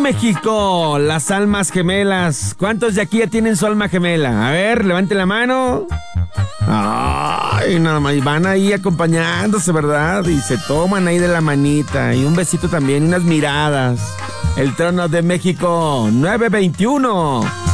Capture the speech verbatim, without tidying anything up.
México, las almas gemelas. ¿Cuántos de aquí ya tienen su alma gemela? A ver, levante la mano. Ay, nada más, y van ahí acompañándose, ¿verdad? Y se toman ahí de la manita. Y un besito también, unas miradas. El Trono de México, nueve veintiuno.